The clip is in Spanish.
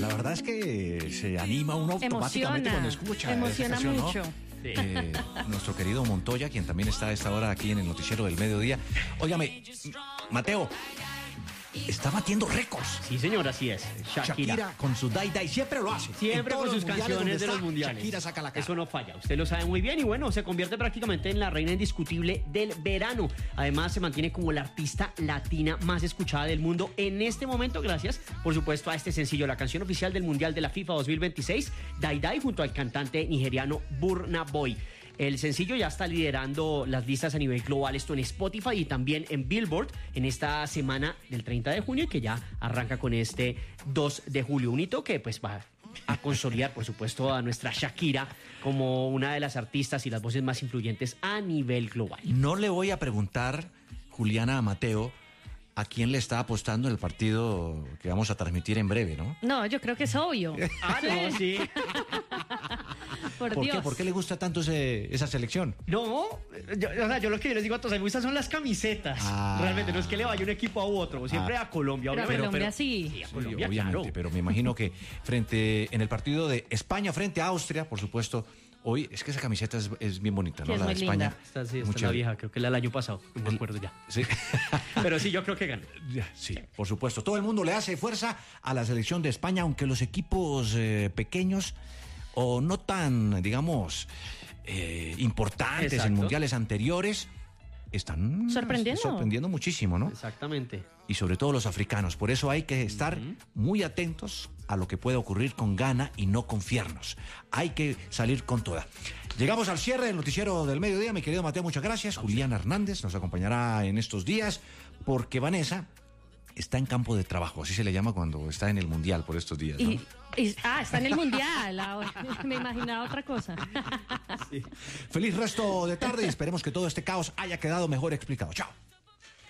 la verdad es que se anima uno automáticamente cuando escucha. Emociona mucho. ¿No? Nuestro querido Montoya, quien también está a esta hora aquí en el noticiero del mediodía. Óigame, Mateo, está batiendo récords. Sí, señor, así es. Shakira con su Dai Dai, siempre lo hace. Siempre con sus canciones de los mundiales. Shakira saca la cara. Eso no falla, usted lo sabe muy bien y bueno, se convierte prácticamente en la reina indiscutible del verano. Además, se mantiene como la artista latina más escuchada del mundo en este momento, gracias, por supuesto, a este sencillo, la canción oficial del Mundial de la FIFA 2026, Dai Dai, junto al cantante nigeriano Burna Boy. El sencillo ya está liderando las listas a nivel global, esto en Spotify y también en Billboard en esta semana del 30 de junio y que ya arranca con este 2 de julio. Un hito que pues va a consolidar, por supuesto, a nuestra Shakira como una de las artistas y las voces más influyentes a nivel global. No le voy a preguntar, Juliana, a Mateo, a quién le está apostando el partido que vamos a transmitir en breve, ¿no? No, yo creo que es obvio. Ah, no, sí. ¿Por ¿Por Dios? qué? ¿Por qué le gusta tanto esa selección? No, yo lo que yo les digo a todos, me gustan son las camisetas. Realmente, no es que le vaya un equipo a otro, siempre a Colombia. Pero obviamente. Colombia sí. Sí, a Colombia, obviamente, claro. pero me imagino que en el partido de España frente a Austria, por supuesto, hoy es que esa camiseta es bien bonita, ¿no? Sí, es la de muy España. linda. Esta sí, Muy esta es la chévere. vieja, creo que la del año pasado, no me acuerdo ya. Sí. Pero sí, yo creo que gana. Sí, por supuesto. Todo el mundo le hace fuerza a la selección de España, aunque los equipos pequeños o no tan, digamos, importantes Exacto. en mundiales anteriores están sorprendiendo muchísimo, ¿no? Exactamente. Y sobre todo los africanos. Por eso hay que estar muy atentos a lo que puede ocurrir con Ghana y no confiarnos. Hay que salir con toda. Llegamos al cierre del noticiero del mediodía. Mi querido Mateo, muchas gracias. Juliana Hernández nos acompañará en estos días porque Vanessa está en campo de trabajo, así se le llama cuando está en el mundial por estos días, ¿no? Está en el mundial. Me imaginaba otra cosa. Sí. Feliz resto de tarde y esperemos que todo este caos haya quedado mejor explicado. Chao.